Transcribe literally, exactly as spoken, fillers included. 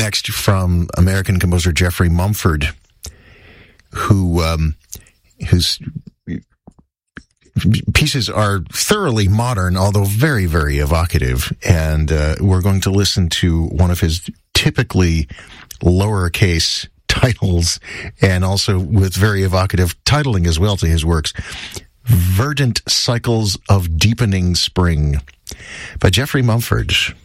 next from American composer Jeffrey Mumford, who um, whose pieces are thoroughly modern, although very, very evocative. And uh, we're going to listen to one of his typically lowercase titles, and also with very evocative titling as well to his works. Verdant Cycles of Deepening Spring by Jeffrey Mumford.